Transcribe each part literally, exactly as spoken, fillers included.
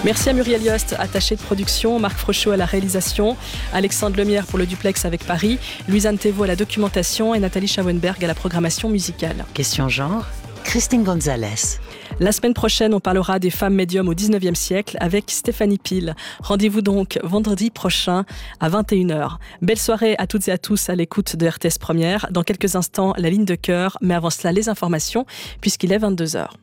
Merci à Muriel Yost, attachée de production, Marc Frochot à la réalisation, Alexandre Lemierre pour le duplex avec Paris, Louisanne Thévaux à la documentation et Nathalie Schauenberg à la programmation musicale. Question genre, Christine Gonzalez. La semaine prochaine, on parlera des femmes médiums au dix-neuvième siècle avec Stéphanie Pile. Rendez-vous donc vendredi prochain à vingt et une heures. Belle soirée à toutes et à tous à l'écoute de R T S Première. Dans quelques instants, la ligne de cœur, mais avant cela, les informations, puisqu'il est vingt-deux heures.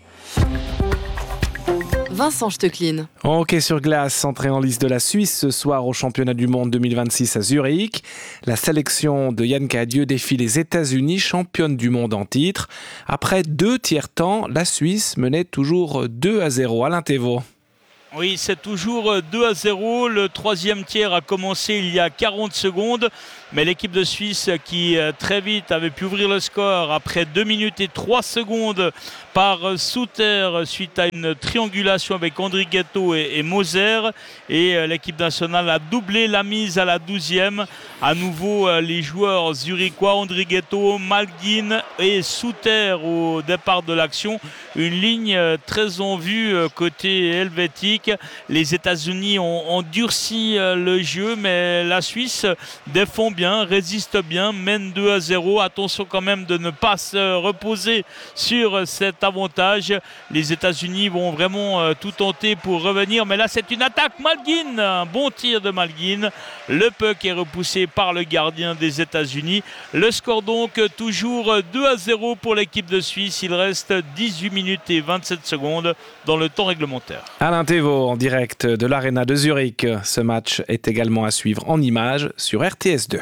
Vincent Stecklin. En hockey sur glace, entrée en lice de la Suisse ce soir au championnat du monde deux mille vingt-six à Zurich. La sélection de Yann Cadieux défie les États-Unis, championne du monde en titre. Après deux tiers-temps, la Suisse menait toujours deux à zéro. Alain Thévaux. Oui, c'est toujours deux à zéro. Le troisième tiers a commencé il y a quarante secondes. Mais l'équipe de Suisse qui très vite avait pu ouvrir le score après deux minutes et trois secondes par Souter suite à une triangulation avec Andrighetto et, et Moser. Et l'équipe nationale a doublé la mise à la douzième. À nouveau, les joueurs zurichois, Andrighetto, Malgin et Souter au départ de l'action. Une ligne très en vue côté helvétique. Les États-Unis ont, ont durci le jeu, mais la Suisse défend bien, résiste bien, mène deux à zéro. Attention quand même de ne pas se reposer sur cet avantage. Les États-Unis vont vraiment tout tenter pour revenir, mais là c'est une attaque Malgin, un bon tir de Malgin. Le puck est repoussé par le gardien des États-Unis. Le score donc toujours deux à zéro pour l'équipe de Suisse. Il reste dix-huit minutes et vingt-sept secondes dans le temps réglementaire. Alain Thévaux en direct de l'Arena de Zurich. Ce match est également à suivre en images sur R T S deux.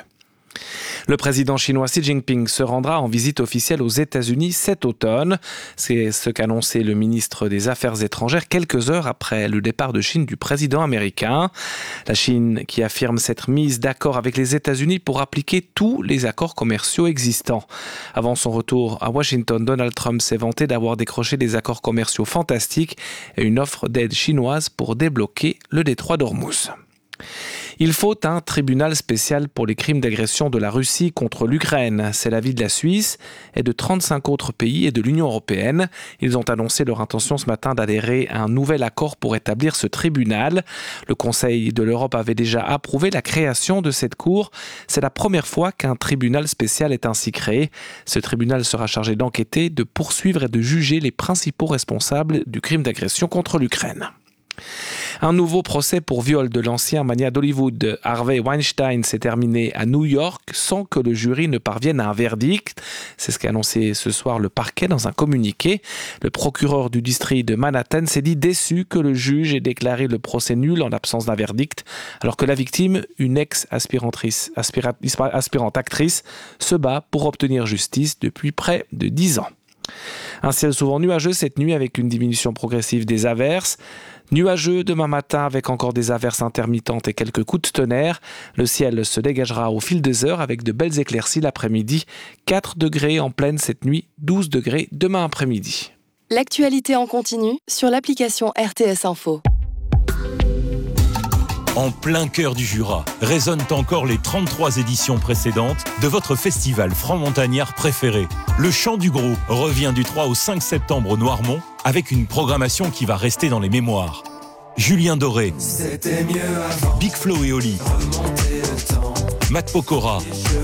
Le président chinois Xi Jinping se rendra en visite officielle aux États-Unis cet automne. C'est ce qu'annonçait le ministre des Affaires étrangères quelques heures après le départ de Chine du président américain. La Chine qui affirme s'être mise d'accord avec les États-Unis pour appliquer tous les accords commerciaux existants. Avant son retour à Washington, Donald Trump s'est vanté d'avoir décroché des accords commerciaux fantastiques et une offre d'aide chinoise pour débloquer le détroit d'Ormuz. Il faut un tribunal spécial pour les crimes d'agression de la Russie contre l'Ukraine. C'est l'avis de la Suisse et de trente-cinq autres pays et de l'Union européenne. Ils ont annoncé leur intention ce matin d'adhérer à un nouvel accord pour établir ce tribunal. Le Conseil de l'Europe avait déjà approuvé la création de cette cour. C'est la première fois qu'un tribunal spécial est ainsi créé. Ce tribunal sera chargé d'enquêter, de poursuivre et de juger les principaux responsables du crime d'agression contre l'Ukraine. Un nouveau procès pour viol de l'ancien magnat d'Hollywood, Harvey Weinstein, s'est terminé à New York sans que le jury ne parvienne à un verdict. C'est ce qu'a annoncé ce soir le parquet dans un communiqué. Le procureur du district de Manhattan s'est dit déçu que le juge ait déclaré le procès nul en l'absence d'un verdict, alors que la victime, une ex-aspirantrice, aspira, aspirante actrice, se bat pour obtenir justice depuis près de dix ans. Un ciel souvent nuageux cette nuit avec une diminution progressive des averses. Nuageux demain matin avec encore des averses intermittentes et quelques coups de tonnerre. Le ciel se dégagera au fil des heures avec de belles éclaircies l'après-midi. quatre degrés en pleine cette nuit, douze degrés demain après-midi. L'actualité en continu sur l'application R T S Info. En plein cœur du Jura, résonnent encore les trente-trois éditions précédentes de votre festival franc-montagnard préféré. Le Chant du Gros revient du trois au cinq septembre au Noirmont avec une programmation qui va rester dans les mémoires. Julien Doré, Big Flo et Oli, Matt Pokora,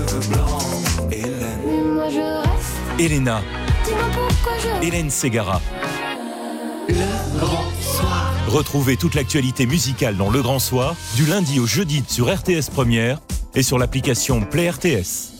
Elena, Hélène Ségara. Le Grand Soir. Retrouvez toute l'actualité musicale dans Le Grand Soir, du lundi au jeudi sur R T S Première et sur l'application Play R T S.